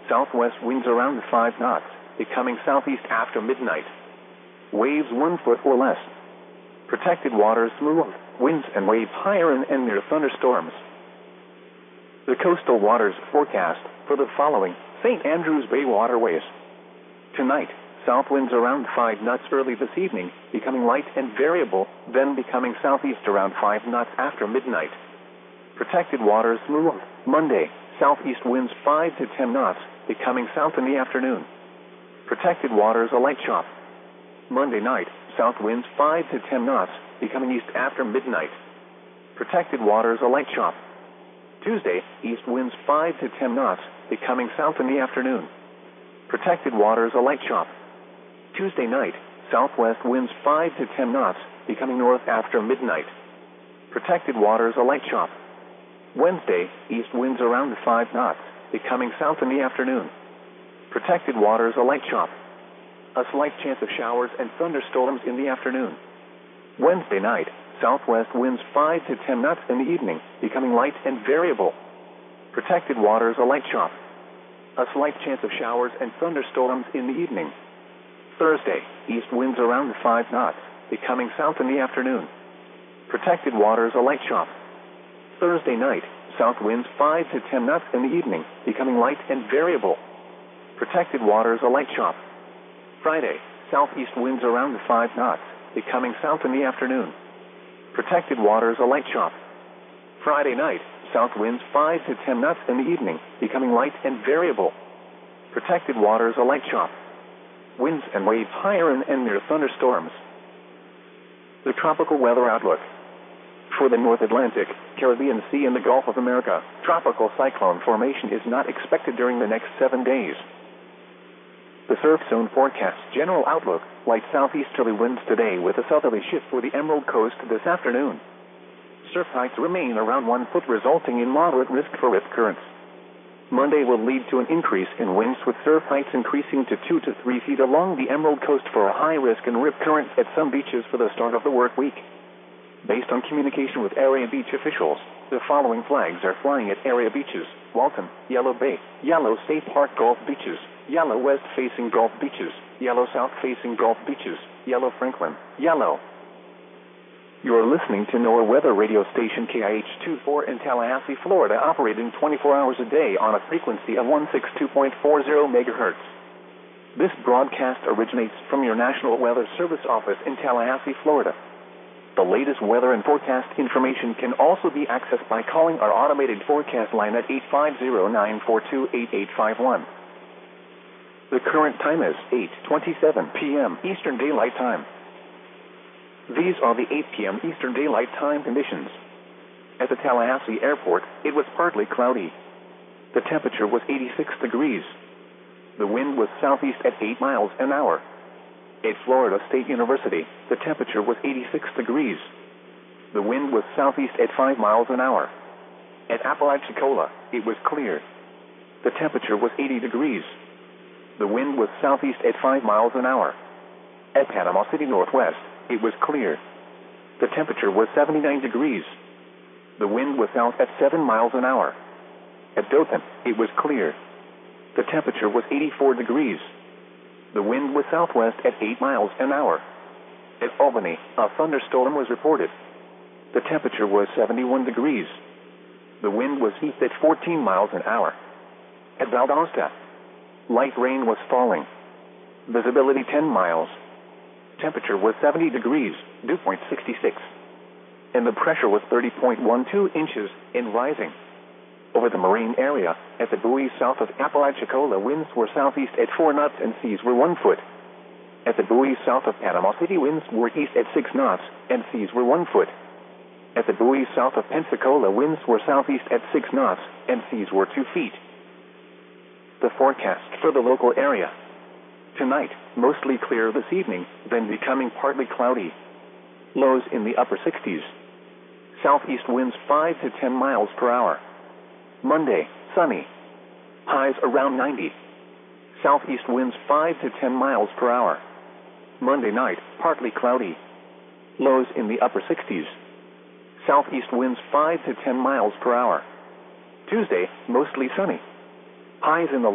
southwest winds around 5 knots, becoming southeast after midnight. Waves 1 foot or less. Protected waters smooth, winds and waves higher and near thunderstorms. The coastal waters forecast for the following St. Andrews Bay waterways. Tonight, south winds around 5 knots early this evening, becoming light and variable, then becoming southeast around 5 knots after midnight. Protected waters smooth. Monday, southeast winds 5 to 10 knots, becoming south in the afternoon. Protected waters a light chop. Monday night, south winds 5 to 10 knots, becoming east after midnight. Protected waters a light chop. Tuesday, east winds 5 to 10 knots, becoming south in the afternoon. Protected waters a light chop. Tuesday night, southwest winds 5 to 10 knots, becoming north after midnight. Protected waters a light chop. Wednesday, east winds around 5 knots, becoming south in the afternoon. Protected waters a light chop. A slight chance of showers and thunderstorms in the afternoon. Wednesday night, southwest winds 5 to 10 knots in the evening, becoming light and variable. Protected waters a light chop. A slight chance of showers and thunderstorms in the evening. Thursday, east winds around 5 knots, becoming south in the afternoon. Protected waters a light chop. Thursday night, south winds 5 to 10 knots in the evening, becoming light and variable. Protected waters a light chop. Friday, southeast winds around 5 knots, becoming south in the afternoon. Protected waters a light chop. Friday night, south winds 5 to 10 knots in the evening, becoming light and variable. Protected waters a light chop. Winds and waves higher and near thunderstorms. The tropical weather outlook. For the North Atlantic, Caribbean Sea and the Gulf of America, tropical cyclone formation is not expected during the next 7 days. The surf zone forecasts general outlook, light southeasterly winds today with a southerly shift for the Emerald Coast this afternoon. Surf heights remain around 1 foot, resulting in moderate risk for rip currents. Monday will lead to an increase in winds with surf heights increasing to 2 to 3 feet along the Emerald Coast for a high risk and rip currents at some beaches for the start of the work week. Based on communication with area beach officials, the following flags are flying at area beaches: Walton, Yellow Bay, Yellow State Park Gulf Beaches, Yellow West-facing Gulf Beaches, Yellow South-facing Gulf Beaches, Yellow Franklin, Yellow. You are listening to NOAA Weather Radio Station KIH-24 in Tallahassee, Florida, operating 24 hours a day on a frequency of 162.40 megahertz. This broadcast originates from your National Weather Service office in Tallahassee, Florida. The latest weather and forecast information can also be accessed by calling our automated forecast line at 850-942-8851. The current time is 8:27 p.m. Eastern Daylight Time. These are the 8 p.m. Eastern Daylight Time conditions. At the Tallahassee Airport, it was partly cloudy. The temperature was 86 degrees. The wind was southeast at 8 miles an hour. At Florida State University, the temperature was 86 degrees. The wind was southeast at 5 miles an hour. At Apalachicola, it was clear. The temperature was 80 degrees. The wind was southeast at 5 miles an hour. At Panama City Northwest, it was clear. The temperature was 79 degrees. The wind was south at 7 miles an hour. At Dothan, it was clear. The temperature was 84 degrees. The wind was southwest at 8 miles an hour. At Albany, a thunderstorm was reported. The temperature was 71 degrees. The wind was east at 14 miles an hour. At Valdosta, light rain was falling. Visibility 10 miles. Temperature was 70 degrees, dew point 66. And the pressure was 30.12 inches and rising. Over the marine area, at the buoys south of Apalachicola, winds were southeast at 4 knots and seas were 1 foot. At the buoys south of Panama City, winds were east at 6 knots and seas were 1 foot. At the buoys south of Pensacola, winds were southeast at 6 knots and seas were 2 feet. The forecast for the local area. Tonight, mostly clear this evening, then becoming partly cloudy. Lows in the upper 60s. Southeast winds 5 to 10 miles per hour. Monday, sunny. Highs around 90. Southeast winds 5 to 10 miles per hour. Monday night, partly cloudy. Lows in the upper 60s. Southeast winds 5 to 10 miles per hour. Tuesday, mostly sunny. Highs in the